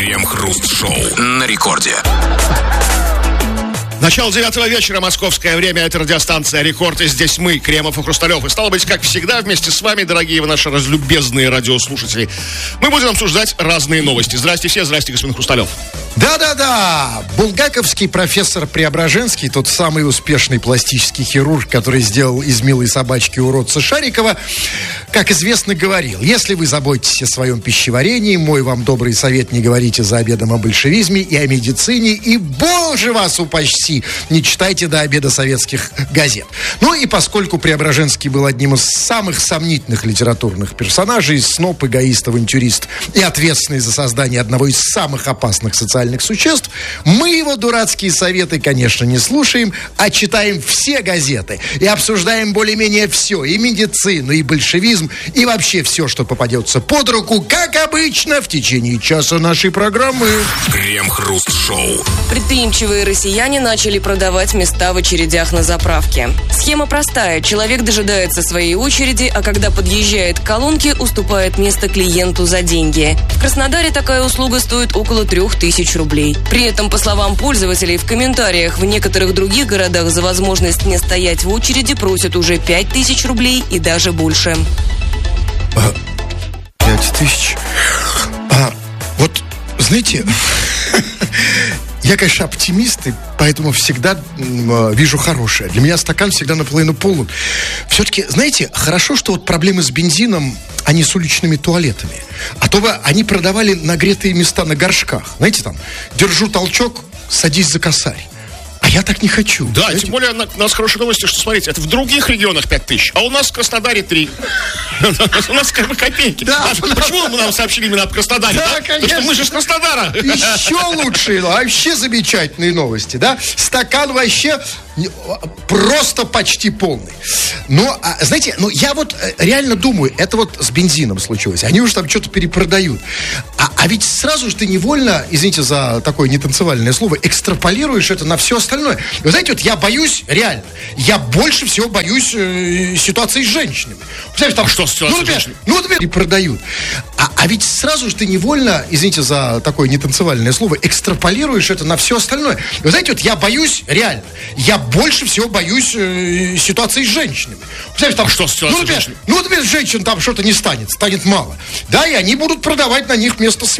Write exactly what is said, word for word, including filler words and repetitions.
Крем-хруст-шоу на рекорде. Начало девятого вечера, московское время, это радиостанция «Рекорд», и здесь мы, Кремов и Хрусталев. И стало быть, как всегда, вместе с вами, дорогие вы наши разлюбезные радиослушатели, мы будем обсуждать разные новости. Здрасте все, здрасте, господин Хрусталев. Да-да-да, булгаковский профессор Преображенский, тот самый успешный пластический хирург, который сделал из милой собачки уродца Шарикова, как известно, говорил: если вы заботитесь о своем пищеварении, мой вам добрый совет: не говорите за обедом о большевизме и о медицине, и, боже вас упаси, не читайте до обеда советских газет. Ну и поскольку Преображенский был одним из самых сомнительных литературных персонажей, сноп, эгоист, авантюрист и ответственный за создание одного из самых опасных социальных существ, мы его дурацкие советы, конечно, не слушаем, а читаем все газеты и обсуждаем более-менее все, и медицину, и большевизм, и вообще все, что попадется под руку, как обычно, в течение часа нашей программы. Крем-хруст-шоу. Предприимчивые россияне начали продавать места в очередях на заправке. Схема простая. Человек дожидается своей очереди, а когда подъезжает к колонке, уступает место клиенту за деньги. В Краснодаре такая услуга стоит около трех тысяч рублей. При этом, по словам пользователей, в комментариях в некоторых других городах за возможность не стоять в очереди просят уже пять тысяч рублей и даже больше. Пять тысяч? А, вот, знаете... Я, конечно, оптимист, и поэтому всегда э, вижу хорошее. Для меня стакан всегда наполовину полон. Все-таки, знаете, хорошо, что вот проблемы с бензином, они с уличными туалетами. А то бы они продавали нагретые места на горшках. Знаете, там, держу толчок, садись за косарь. А я так не хочу. Да, знаете? Тем более у нас хорошие новости, что, смотрите, это в других регионах пять тысяч, а у нас в Краснодаре три. У нас как бы копейки. Да, почему мы нам сообщили именно об Краснодаре? Да, конечно. Потому что мы же с Краснодара. Еще лучшие, вообще замечательные новости, да? Стакан вообще просто почти полный. Но, а, знаете, ну я вот реально думаю, это вот с бензином случилось. Они уже там что-то перепродают. А, а ведь сразу же ты невольно, извините за такое нетанцевальное слово, экстраполируешь это на все остальное. Вы знаете, вот я боюсь, реально, я больше всего боюсь э, ситуации с женщинами. Представляете, там, а что с ситуацией ну, например, с женщинами? Ну, например, перепродают. А, а ведь сразу же ты невольно, извините за такое нетанцевальное слово, экстраполируешь это на все остальное. Вы знаете, вот я боюсь, реально, я больше всего боюсь э, ситуации с женщинами. Представляете, там, а что с ситуацией ну, например, с женщинами? Ну, например, женщин там что-то не станет, станет мало. Да, и они будут продавать на них вместо